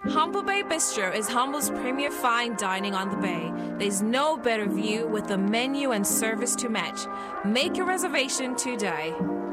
Humble Bay Bistro is Humble's premier fine dining on the bay. There's no better view with the menu and service to match. Make your reservation today.